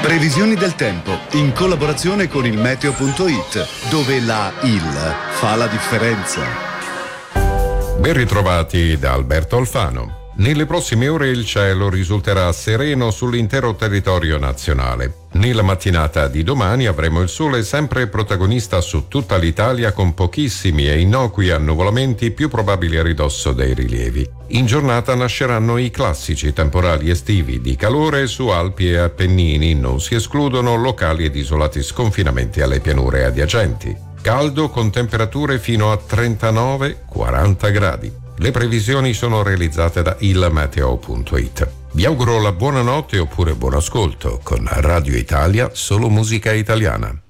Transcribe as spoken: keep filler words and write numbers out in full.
Previsioni del tempo in collaborazione con il meteo punto it, dove la I L fa la differenza. Ben ritrovati da Alberto Alfano. Nelle prossime ore il cielo risulterà sereno sull'intero territorio nazionale. Nella mattinata di domani avremo il sole sempre protagonista su tutta l'Italia, con pochissimi e innocui annuvolamenti più probabili a ridosso dei rilievi. In giornata nasceranno i classici temporali estivi di calore su Alpi e Appennini, non si escludono locali ed isolati sconfinamenti alle pianure adiacenti. Caldo con temperature fino a trentanove quaranta gradi. Le previsioni sono realizzate da il meteo punto it. Vi auguro la buonanotte oppure buon ascolto con Radio Italia, solo musica italiana.